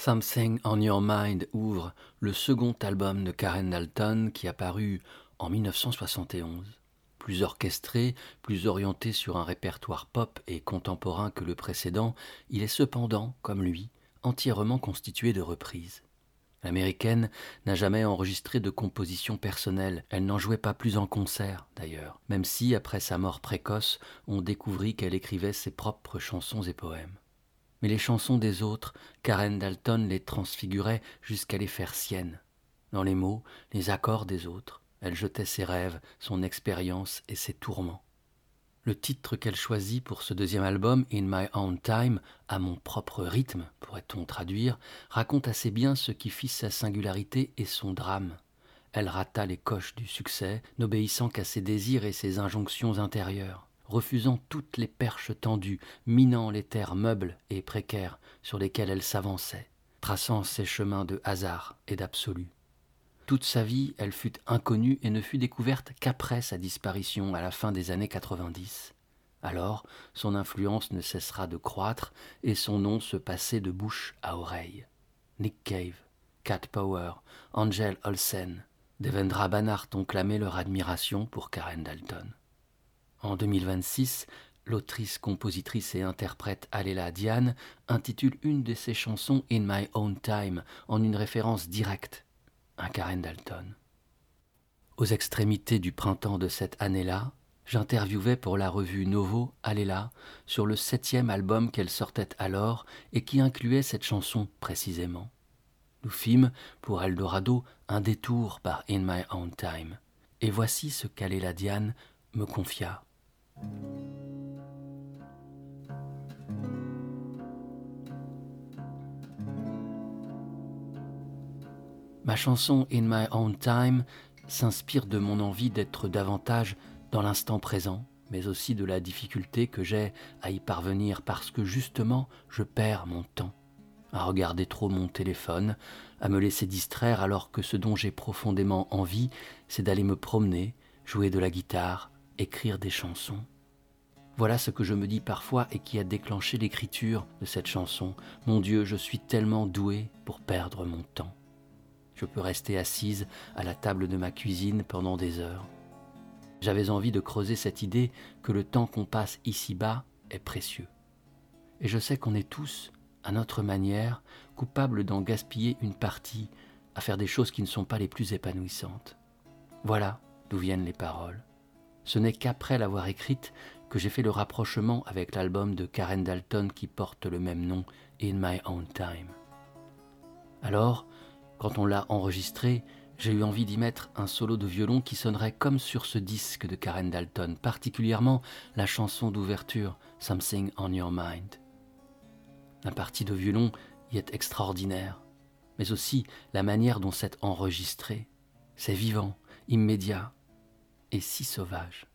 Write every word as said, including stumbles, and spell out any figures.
Something on Your Mind ouvre le second album de Karen Dalton qui a paru en mille neuf cent soixante et onze. Plus orchestré, plus orienté sur un répertoire pop et contemporain que le précédent, il est cependant, comme lui, entièrement constitué de reprises. L'américaine n'a jamais enregistré de composition personnelle, elle n'en jouait pas plus en concert d'ailleurs, même si, après sa mort précoce, on découvrit qu'elle écrivait ses propres chansons et poèmes. Mais les chansons des autres, Karen Dalton les transfigurait jusqu'à les faire siennes. Dans les mots, les accords des autres, elle jetait ses rêves, son expérience et ses tourments. Le titre qu'elle choisit pour ce deuxième album, In My Own Time, à mon propre rythme, pourrait-on traduire, raconte assez bien ce qui fit sa singularité et son drame. Elle rata les coches du succès, n'obéissant qu'à ses désirs et ses injonctions intérieures, refusant toutes les perches tendues, minant les terres meubles et précaires sur lesquelles elle s'avançait, traçant ses chemins de hasard et d'absolu. Toute sa vie, elle fut inconnue et ne fut découverte qu'après sa disparition à la fin des années quatre-vingt-dix. Alors, son influence ne cessera de croître et son nom se passait de bouche à oreille. Nick Cave, Cat Power, Angel Olsen, Devendra Banhart ont clamé leur admiration pour Karen Dalton. En deux mille vingt-six, l'autrice, compositrice et interprète Aléla Diane intitule une de ses chansons In My Own Time en une référence directe à Karen Dalton. Aux extrémités du printemps de cette année-là, j'interviewais pour la revue Novo Aléla sur le septième album qu'elle sortait alors et qui incluait cette chanson précisément. Nous fîmes, pour Eldorado, un détour par In My Own Time. Et voici ce qu'Aléla Diane me confia. Ma chanson In My Own Time s'inspire de mon envie d'être davantage dans l'instant présent, mais aussi de la difficulté que j'ai à y parvenir parce que justement je perds mon temps, à regarder trop mon téléphone, à me laisser distraire alors que ce dont j'ai profondément envie, c'est d'aller me promener, jouer de la guitare, écrire des chansons. Voilà ce que je me dis parfois et qui a déclenché l'écriture de cette chanson. Mon Dieu, je suis tellement doué pour perdre mon temps. Je peux rester assise à la table de ma cuisine pendant des heures. J'avais envie de creuser cette idée que le temps qu'on passe ici-bas est précieux. Et je sais qu'on est tous, à notre manière, coupables d'en gaspiller une partie, à faire des choses qui ne sont pas les plus épanouissantes. Voilà d'où viennent les paroles. Ce n'est qu'après l'avoir écrite que j'ai fait le rapprochement avec l'album de Karen Dalton qui porte le même nom, In My Own Time. Alors, quand on l'a enregistré, j'ai eu envie d'y mettre un solo de violon qui sonnerait comme sur ce disque de Karen Dalton, particulièrement la chanson d'ouverture Something on Your Mind. La partie de violon y est extraordinaire, mais aussi la manière dont c'est enregistré. C'est vivant, immédiat et si sauvage.